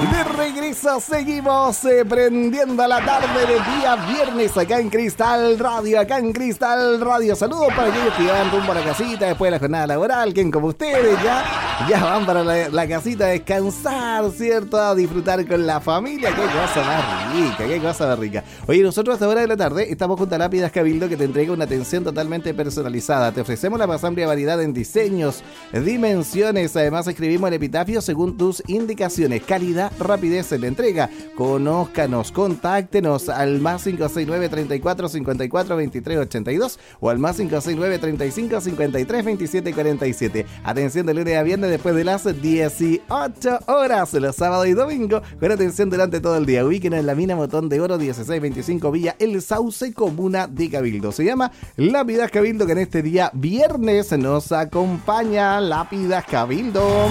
De regreso seguimos prendiendo la tarde de día viernes acá en Cristal Radio, Saludos para aquellos que van rumbo a la casita después de la jornada laboral, quien como ustedes ya van para la casita a descansar, ¿cierto? A disfrutar con la familia. Qué cosa más rica. Oye, nosotros a esta hora de la tarde estamos junto a Lápidas Cabildo, que te entrega una atención totalmente personalizada. Te ofrecemos la más amplia variedad en diseños, dimensiones. Además escribimos el epitafio según tus indicaciones. Calidad, rapidez en la entrega. Conózcanos, contáctenos al más 569 34 54 23 82 o al más 569 35 53 27 47. Atención de lunes a viernes después de las 18 horas, los sábados y domingos, con atención durante todo el día. Ubíquenos en la Mina Motón de Oro 1625 Villa El Sauce, comuna de Cabildo. Se llama Lápidas Cabildo, que en este día viernes nos acompaña. Lápidas Cabildo.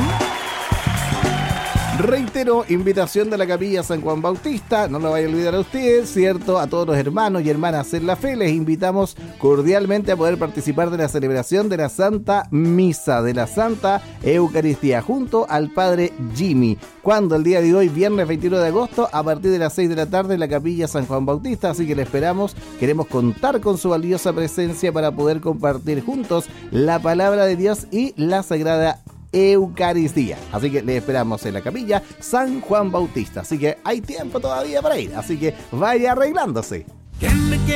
Reitero, invitación de la Capilla San Juan Bautista, no lo vaya a olvidar a usted, ¿cierto? A todos los hermanos y hermanas en la fe, les invitamos cordialmente a poder participar de la celebración de la Santa Misa, de la Santa Eucaristía, junto al Padre Jimmy. Cuando el día de hoy, viernes 21 de agosto, a partir de las 6 de la tarde en la Capilla San Juan Bautista, así que le esperamos, queremos contar con su valiosa presencia para poder compartir juntos la palabra de Dios y la Sagrada Eucaristía. Así que le esperamos en la Capilla San Juan Bautista. Así que hay tiempo todavía para ir. Así que vaya arreglándose.